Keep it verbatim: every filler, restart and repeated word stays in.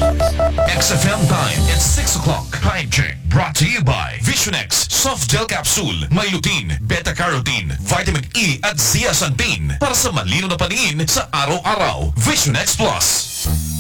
X F M time, it's six o'clock. Time check. Brought to you by Visionex Soft Gel Capsule. May lutein, beta-carotene, vitamin E at zeaxanthin para sa malino na paningin sa araw-araw. Visionex Plus.